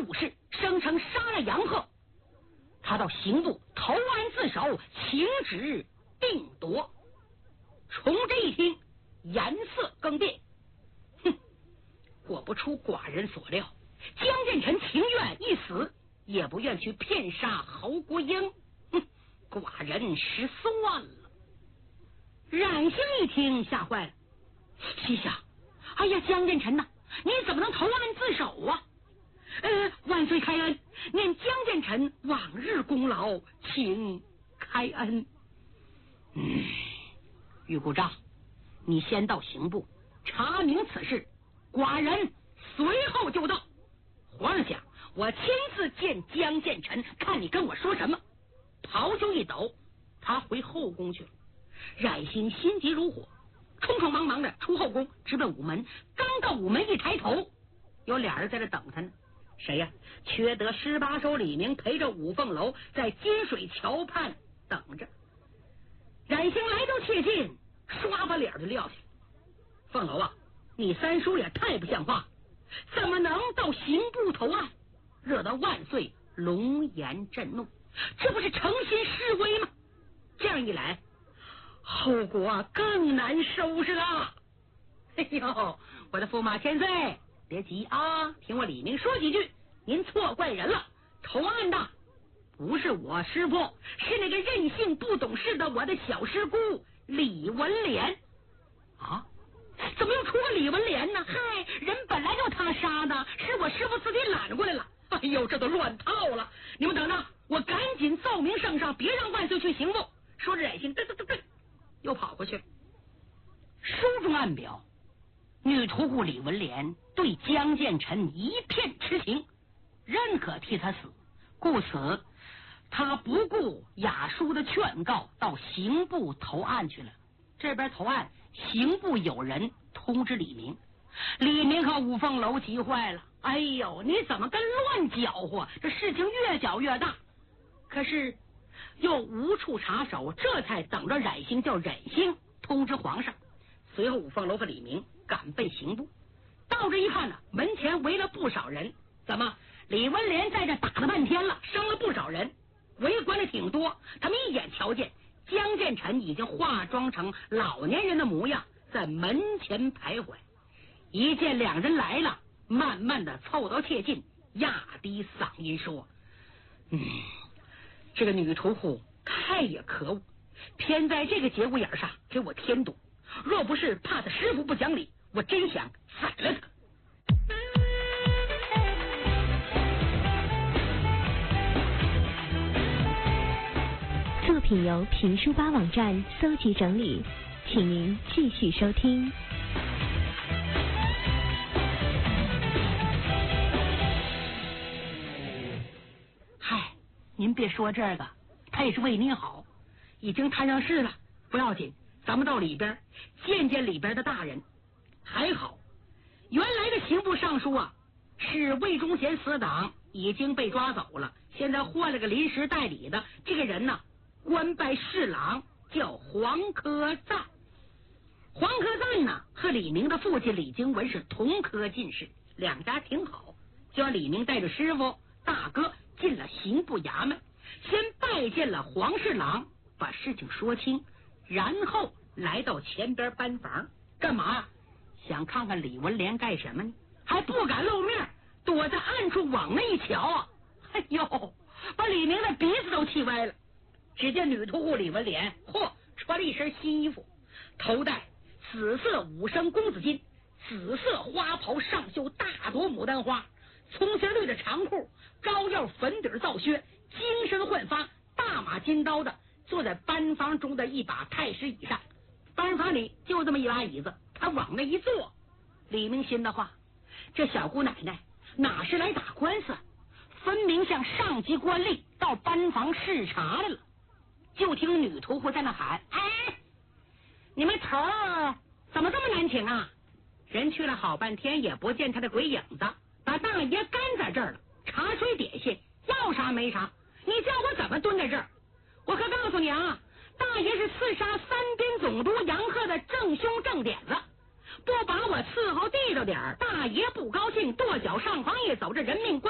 武士，声称杀了杨鹤。他到刑部投案自首，请旨定夺。崇祯一听，颜色更变。哼，果不出寡人所料，江建成情愿一死，也不愿去骗杀侯国英。哼，寡人失算了。冉兴一听，吓坏了，心想：哎呀，江建成呐，你怎么能投案自首啊？万岁开恩，念江建成往日功劳，请开恩。玉姑丈，你先到刑部查明此事，寡人随后就到。皇上想我亲自见江建成，看你跟我说什么。袍袖一抖，他回后宫去了。冉兴心急如火，匆匆忙忙的出后宫，直奔午门。刚到午门，一抬头，有俩人在这等他呢。谁呀？缺德18手李明陪着五凤楼在金水桥畔等着。冉兴来到切近，唰把脸就撂下来。凤楼啊，你三叔也太不像话，怎么能到刑部投案，惹得万岁龙颜震怒？这不是诚心示威吗？这样一来，后果更难收拾了。哎呦，我的驸马千岁，别急啊，听我李明说几句。您错怪人了，投案的不是我师傅，是那个任性不懂事的我的小师姑李文莲。啊，怎么又出个李文莲呢？嗨，人本来就他杀的，是我师傅自己揽过来了。哎呦，这都乱套了！你们等着，我赶紧奏明圣上，别让万岁去刑部。说着冉兴对，又跑过去了。书中暗表，女屠户李文莲对江建成一片痴情，认可替他死，故此他不顾雅叔的劝告，到刑部投案去了。这边投案，刑部有人通知李明，李明和五凤楼急坏了。哎呦，你怎么跟乱搅和？这事情越搅越大。可是又无处插手，这才等着冉兴叫冉兴通知皇上。随后五凤楼和李明赶奔刑部，到这一看呢，门前围了不少人。怎么李文莲在这打了半天了，伤了不少人，围观的挺多。他们一眼瞧见江建成已经化妆成老年人的模样，在门前徘徊。一见两人来了，慢慢的凑到切近，压低嗓音说：这个女屠户太也可恶，偏在这个节骨眼上给我添堵。若不是怕他师傅不讲理，我真想宰了他。 作品由评书吧网站搜集整理，请您继续收听。 嗨，您别说这个，他也是为您好，已经摊上事了，不要紧，咱们到里边见见里边的大人。还好，原来的刑部尚书啊，是魏忠贤死党，已经被抓走了，现在换了个临时代理的，这个人呢，官拜侍郎，叫黄科赞。黄科赞呢，和李明的父亲李经文是同科进士，两家挺好。就让李明带着师傅大哥进了刑部衙门，先拜见了黄侍郎，把事情说清，然后来到前边班房。干嘛？想看看李文莲干什么呢？还不敢露面，躲在暗处往那一瞧啊！哎呦，把李明的鼻子都气歪了。只见女屠户李文莲，穿了一身新衣服，头戴紫色五升公子巾，紫色花袍上绣大朵牡丹花，葱心绿的长裤，高腰粉底皂靴，精神焕发，大马金刀的坐在班房中的一把太师椅上。班房里就这么一把椅子，他往那一坐，李明心的话，这小姑奶奶哪是来打官司，分明像上级官吏到班房视察来了。就听女屠户在那喊：哎，你们头儿怎么这么难请啊？人去了好半天也不见他的鬼影子，把大爷干在这儿了，茶水点心要啥没啥，你叫我怎么蹲在这儿？我可告诉你啊，大爷是刺杀三边总督杨鹤的正凶正点子，不把我伺候地道点，大爷不高兴，跺脚上房一走，这人命关